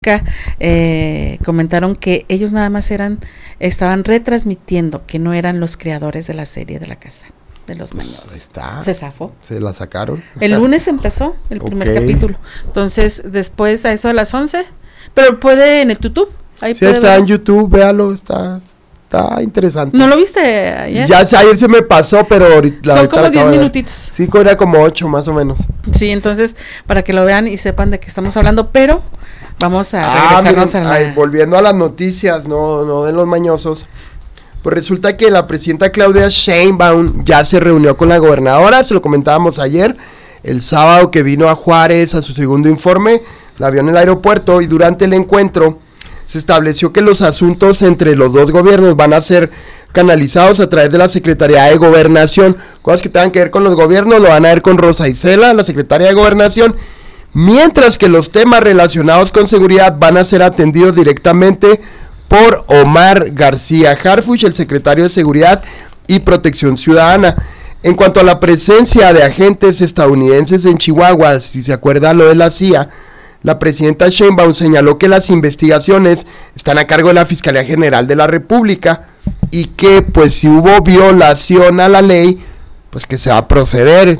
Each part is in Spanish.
comentaron que ellos nada más estaban retransmitiendo, que no eran los creadores de la serie de La Casa de los Mañosos. Ahí está. Se zafó. Se la sacaron. El lunes empezó el primer capítulo. Entonces, después a eso de las 11, pero puede en el YouTube. Ahí sí, está en YouTube, véalo, está interesante. ¿No lo viste ayer? Ya ayer se me pasó, pero ahorita... Son como 10 minutitos. Sí, era como 8 más o menos. Sí, entonces, para que lo vean y sepan de qué estamos hablando, pero vamos a regresarnos volviendo a las noticias, no de los mañosos. Pues resulta que la presidenta Claudia Sheinbaum ya se reunió con la gobernadora, se lo comentábamos ayer, el sábado que vino a Juárez a su segundo informe, la vio en el aeropuerto y durante el encuentro se estableció que los asuntos entre los dos gobiernos van a ser canalizados a través de la Secretaría de Gobernación, cosas que tengan que ver con los gobiernos lo van a ver con Rosa Isela, la Secretaria de Gobernación, mientras que los temas relacionados con seguridad van a ser atendidos directamente por Omar García Harfuch, el secretario de Seguridad y Protección Ciudadana. En cuanto a la presencia de agentes estadounidenses en Chihuahua, si se acuerda lo de la CIA, la presidenta Sheinbaum señaló que las investigaciones están a cargo de la Fiscalía General de la República y que pues si hubo violación a la ley, pues que se va a proceder,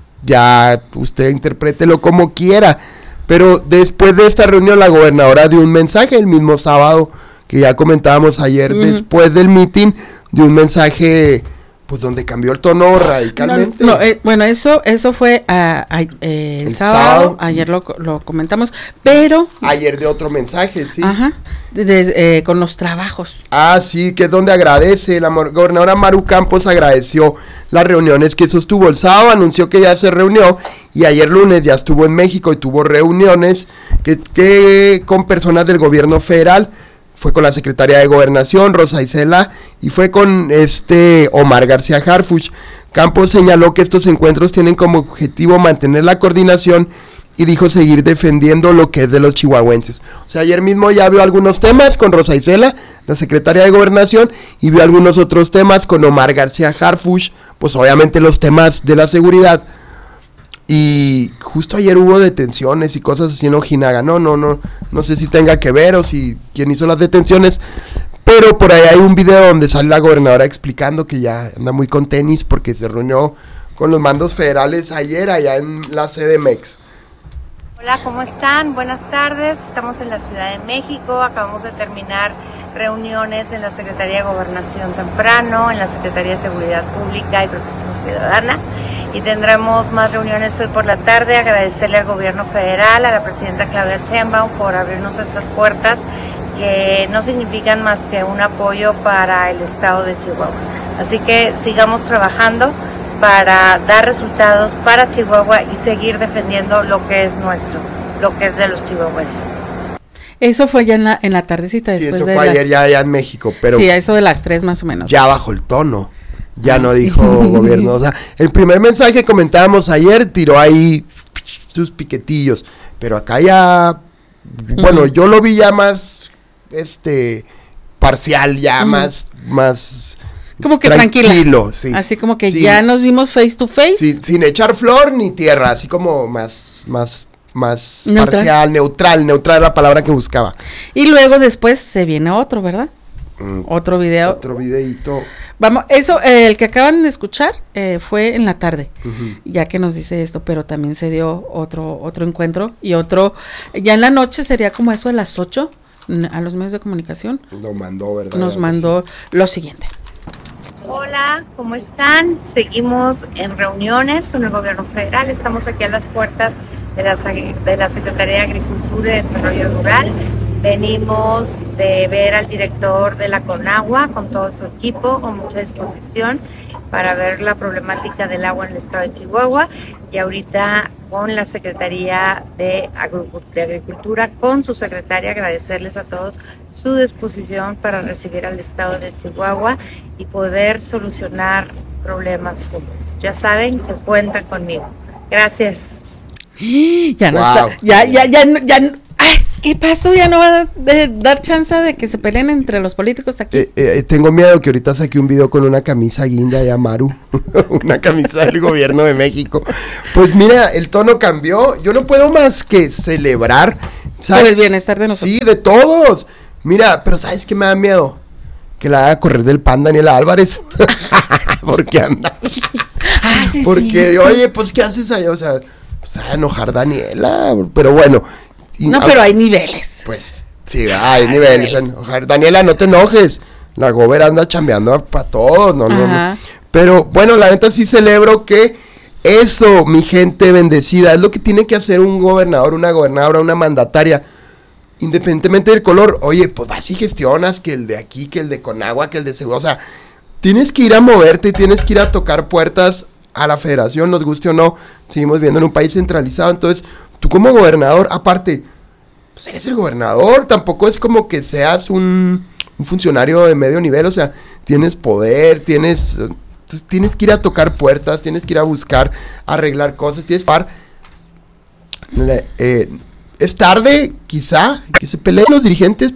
ya usted interprételo como quiera, pero después de esta reunión la gobernadora dio un mensaje el mismo sábado, que ya comentábamos ayer, después del meeting, dio un mensaje pues donde cambió el tono radicalmente. Bueno, eso fue el sábado, ayer lo comentamos, pero... Ayer de otro mensaje, sí. Ajá, con los trabajos. Sí, que es donde agradece, la gobernadora Maru Campos agradeció las reuniones que sostuvo el sábado, anunció que ya se reunió, y ayer lunes ya estuvo en México y tuvo reuniones que con personas del gobierno federal. Fue con la secretaria de Gobernación, Rosa Isela, y fue con Omar García Harfuch. Campos señaló que estos encuentros tienen como objetivo mantener la coordinación y dijo seguir defendiendo lo que es de los chihuahuenses. O sea, ayer mismo ya vio algunos temas con Rosa Isela, la secretaria de Gobernación, y vio algunos otros temas con Omar García Harfuch, pues obviamente los temas de la seguridad. Y justo ayer hubo detenciones y cosas así en Ojinaga, no sé si tenga que ver o si quién hizo las detenciones, pero por ahí hay un video donde sale la gobernadora explicando que ya anda muy con tenis porque se reunió con los mandos federales ayer allá en la CDMX. Hola, ¿cómo están? Buenas tardes, estamos en la Ciudad de México, acabamos de terminar reuniones en la Secretaría de Gobernación temprano, en la Secretaría de Seguridad Pública y Protección Ciudadana, y tendremos más reuniones hoy por la tarde. Agradecerle al gobierno federal, a la presidenta Claudia Sheinbaum por abrirnos estas puertas que no significan más que un apoyo para el estado de Chihuahua. Así que sigamos trabajando para dar resultados para Chihuahua y seguir defendiendo lo que es nuestro, lo que es de los chihuahuenses. Eso fue ya en la tardecita. Sí, eso fue ayer ya en México, pero... Sí, a eso de las 3 más o menos. Ya bajó el tono, ya no dijo gobierno, o sea, el primer mensaje que comentábamos ayer tiró ahí sus piquetillos, pero acá ya, bueno, yo lo vi ya más, parcial, ya más como que tranquilo, sí. Así como que sí, ya nos vimos face to face. Sí, sin echar flor ni tierra, así como más parcial, neutral es la palabra que buscaba. Y luego después se viene otro, ¿verdad? Otro video. Otro videíto. Vamos, eso, el que acaban de escuchar fue en la tarde, ya que nos dice esto, pero también se dio otro encuentro y otro, ya en la noche sería como eso de las 8, a los medios de comunicación. Lo mandó, ¿verdad? Nos mandó lo siguiente. Hola, ¿cómo están? Seguimos en reuniones con el gobierno federal, estamos aquí a las puertas de la Secretaría de Agricultura y Desarrollo Rural. Venimos de ver al director de la Conagua con todo su equipo, con mucha disposición para ver la problemática del agua en el estado de Chihuahua, y ahorita con la Secretaría de Agricultura, con su secretaria, agradecerles a todos su disposición para recibir al estado de Chihuahua y poder solucionar problemas juntos. Ya saben que cuentan conmigo. Gracias. Ya no está, ya. ¿Qué pasó? ¿Ya no va a dar chance de que se peleen entre los políticos aquí? Tengo miedo que ahorita saque un video con una camisa guinda ya Maru, una camisa del gobierno de México. Pues mira, el tono cambió, yo no puedo más que celebrar, ¿sabes? Por el bienestar de nosotros. Sí, de todos. Mira, pero ¿sabes qué me da miedo? Que la haga correr del PAN Daniela Álvarez. Porque anda. Sí, porque, oye, pues, ¿qué haces allá? O sea, pues, a enojar Daniela. Pero bueno. Pero hay niveles. Pues, sí, hay niveles. Enojar. Daniela, no te enojes. La gober anda chambeando para todos. No. Pero, bueno, la neta sí celebro que eso, mi gente bendecida, es lo que tiene que hacer un gobernador, una gobernadora, una mandataria. Independientemente del color, oye, pues vas y gestionas que el de aquí, que el de Conagua, que el de Seguro, o sea, tienes que ir a moverte, tienes que ir a tocar puertas a la federación, nos guste o no, seguimos viviendo en un país centralizado, entonces, tú como gobernador, aparte, pues eres el gobernador, tampoco es como que seas un funcionario de medio nivel, o sea, tienes poder, tienes que ir a tocar puertas, tienes que ir a buscar, arreglar cosas, tienes que es tarde, quizá, que se peleen los dirigentes,